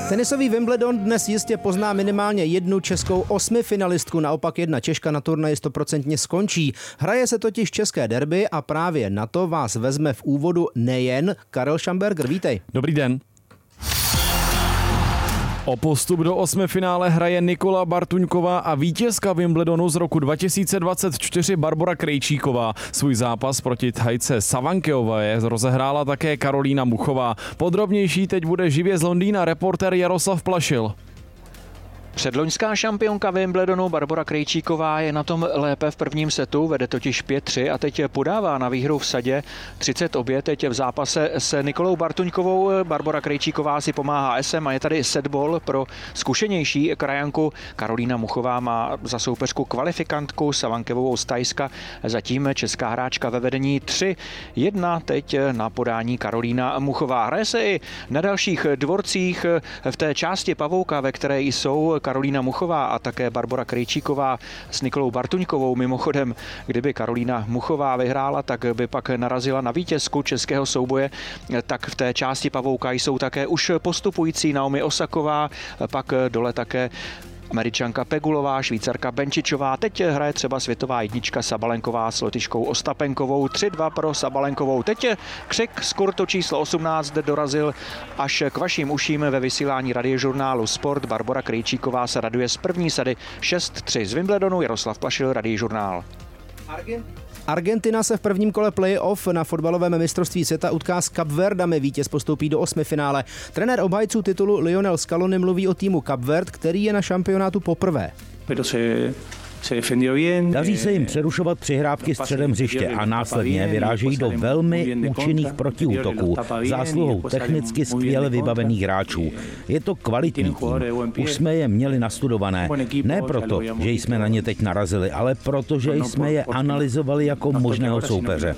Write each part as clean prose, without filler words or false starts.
Tenisový Wimbledon dnes jistě pozná minimálně jednu českou osmifinalistku, naopak jedna Češka na turnaji 100% skončí. Hraje se totiž české derby a právě na to vás vezme v úvodu nejen Karel Šamberger. Vítej. Dobrý den. O postup do osmifinále hraje Nikola Bartuňková a vítězka Wimbledonu z roku 2024 Barbora Krejčíková. Svůj zápas proti Thajce Savankeové rozehrála také Karolína Muchová. Podrobnější teď bude živě z Londýna reportér Jaroslav Plašil. Předloňská šampionka Wimbledonu Barbora Krejčíková je na tom lépe v prvním setu, vede totiž 5-3 a teď podává na výhru v sadě 30 obě. Teď v zápase s Nikolou Bartuňkovou Barbora Krejčíková si pomáhá SM a je tady setball pro zkušenější krajanku. Karolína Muchová má za soupeřku kvalifikantku Savankevovou z Thajska. Zatím česká hráčka ve vedení 3-1 teď na podání Karolína Muchová. Hraje se i na dalších dvorcích v té části pavouka, ve které jsou Karolína Muchová a také Barbora Krejčíková s Nikolou Bartuňkovou. Mimochodem, kdyby Karolína Muchová vyhrála, tak by pak narazila na vítězku českého souboje. Tak v té části pavouka jsou také už postupující Naomi Osaková, pak dole také Američanka Pegulová, Švýcarka Benčičová. Teď hraje třeba světová jednička Sabalenková s Lotyškou Ostapenkovou. 3-2 pro Sabalenkovou. Teď křik z kurtu číslo 18 dorazil až k vašim uším ve vysílání radiožurnálu Sport. Barbora Krejčíková se raduje z první sady 6-3 z Wimbledonu. Jaroslav Plašil, radiožurnál. Argentina se v prvním kole play-off na fotbalovém mistrovství světa utká s Kapverdami. Vítěz postoupí do osmifinále. Trenér obhájců titulu Lionel Scaloni mluví o týmu Kapverd, který je na šampionátu poprvé. Daří se jim přerušovat přihrávky středem hřiště a následně vyrážejí do velmi účinných protiútoků zásluhou technicky skvěle vybavených hráčů. Je to kvalitní tým. Už jsme je měli nastudované. Ne proto, že jsme na ně teď narazili, ale proto, že jsme je analyzovali jako možného soupeře.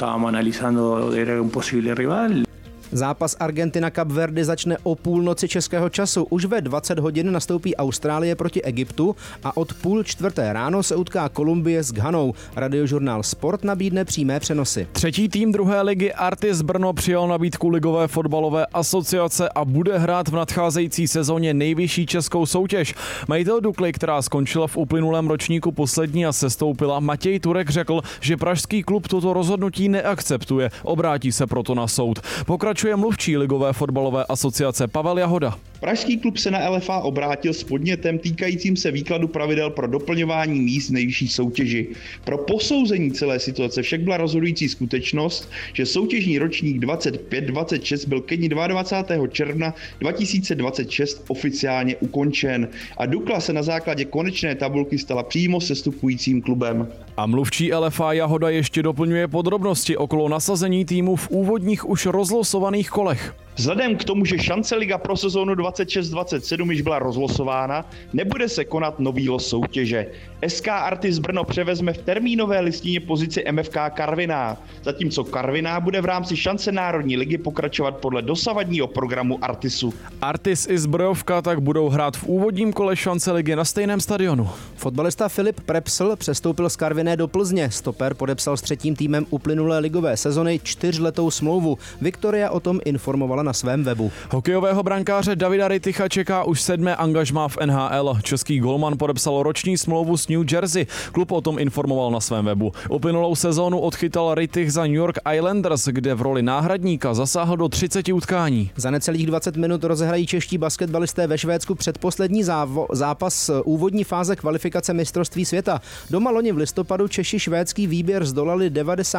Zápas Argentina-Kapverdy začne o půlnoci českého času. Už ve 20 hodin nastoupí Austrálie proti Egyptu a od 3:30 ráno se utká Kolumbie s Ghanou. Radiožurnál Sport nabídne přímé přenosy. Třetí tým druhé ligy Artis Brno přijal nabídku Ligové fotbalové asociace a bude hrát v nadcházející sezóně nejvyšší českou soutěž. Majitel Dukly, která skončila v uplynulém ročníku poslední a sestoupila, Matěj Turek řekl, že pražský klub toto rozhodnutí neakceptuje. Obrátí se proto na soud. Pokračuje mluvčí Ligové fotbalové asociace Pavel Jahoda. Pražský klub se na LFA obrátil s podnětem týkajícím se výkladu pravidel pro doplňování míst v nejvyšší soutěži. Pro posouzení celé situace však byla rozhodující skutečnost, že soutěžní ročník 25-26 byl ke dni 22. června 2026 oficiálně ukončen a Dukla se na základě konečné tabulky stala přímo sestupujícím klubem. A mluvčí LFA Jahoda ještě doplňuje podrobnosti okolo nasazení týmu v úvodních už rozlosovaných kolech. Vzhledem k tomu, že šance liga pro sezónu 26-27 již byla rozlosována, nebude se konat nový los soutěže. SK Artis Brno převezme v termínové listině pozici MFK Karviná, zatímco Karviná bude v rámci šance národní ligy pokračovat podle dosavadního programu Artisu. Artis i Zbrojovka tak budou hrát v úvodním kole šance ligy na stejném stadionu. Fotbalista Filip Prepsl přestoupil z Karviné do Plzně. Stoper podepsal s třetím týmem uplynulé ligové sezony 4letou smlouvu. Viktoria o tom informovala na svém webu. Hokejového brankáře Davida Ritticha čeká už 7. angažmá v NHL. Český golman podepsal roční smlouvu s New Jersey. Klub o tom informoval na svém webu. Uplynulou sezónu odchytal Rittich za New York Islanders, kde v roli náhradníka zasáhl do 30 utkání. Za necelých 20 minut rozehrají čeští basketbalisté ve Švédsku předposlední zápas úvodní fáze kvalifikace mistrovství světa. Doma loni v listopadu Češi švédský výběr zdolali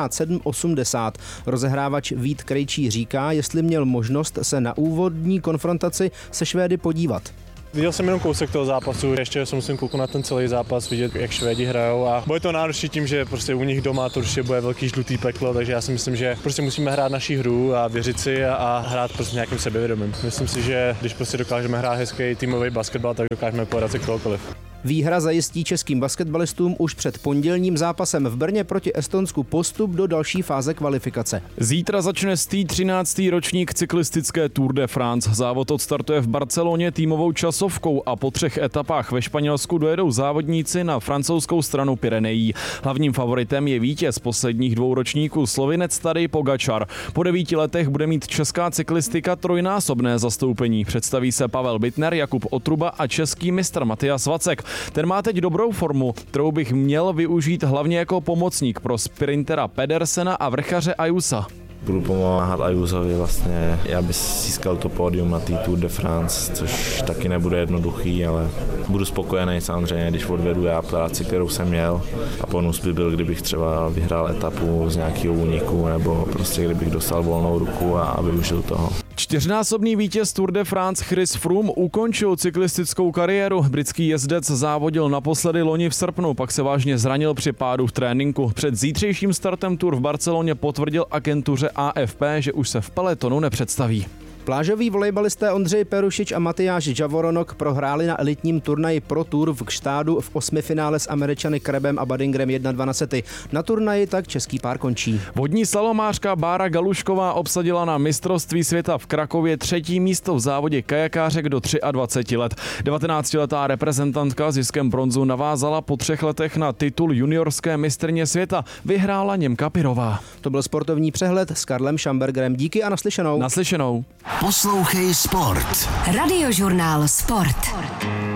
97-80. Rozehrávač Vít Krejčí říká, jestli měl možnost se na úvodní konfrontaci se Švédy podívat. Viděl jsem jenom kousek toho zápasu, ještě se musím kouknout na ten celý zápas, vidět, jak Švédi hrajou a bude to náročný tím, že prostě u nich doma to určitě bude velký žlutý peklo, takže já si myslím, že prostě musíme hrát naši hru a věřit si a hrát prostě nějakým sebevědomím. Myslím si, že když prostě dokážeme hrát hezký týmový basketbal, tak dokážeme podat se kohokoliv. Výhra zajistí českým basketbalistům už před pondělním zápasem v Brně proti Estonsku postup do další fáze kvalifikace. Zítra začne 13. ročník cyklistické Tour de France. Závod odstartuje v Barceloně týmovou časovkou a po 3 etapách ve Španělsku dojedou závodníci na francouzskou stranu Pyrenejí. Hlavním favoritem je vítěz posledních 2 ročníků, Slovinec Tadej Pogačar. Po 9 letech bude mít česká cyklistika trojnásobné zastoupení. Představí se Pavel Bittner, Jakub Otruba a český mistr Matyas Vacek. Ten má teď dobrou formu, kterou bych měl využít hlavně jako pomocník pro sprintera Pedersena a vrchaře Ayusa. Budu pomáhat Ayusovi vlastně, aby získal to pódium na té Tour de France, což taky nebude jednoduchý, ale budu spokojený samozřejmě, když odvedu já práci, kterou jsem měl, a bonus by byl, kdybych třeba vyhrál etapu z nějakého úniku nebo prostě kdybych dostal volnou ruku a využil toho. 4násobný vítěz Tour de France Chris Froome ukončil cyklistickou kariéru. Britský jezdec závodil naposledy loni v srpnu, pak se vážně zranil při pádu v tréninku. Před zítřejším startem Tour v Barceloně potvrdil agentuře AFP, že už se v pelotonu nepředstaví. Plážoví volejbalisté Ondřej Perušič a Matyáš Javoronok prohráli na elitním turnaji Pro Tour v Gštádu v 8. finále s Američany Krebem a Badingrem 1-2 na sety. Na turnaji tak český pár končí. Vodní slalomářka Bára Galušková obsadila na mistrovství světa v Krakově 3. místo v závodě kajakářek do 23 let. 19letá reprezentantka ziskem bronzu navázala po 3 letech na titul juniorské mistryně světa. Vyhrála Němka Pirová. To byl sportovní přehled s Karlem Šambergerem. Díky a naslyšenou. Naslyšenou. Poslouchej Sport. Radiožurnál Sport.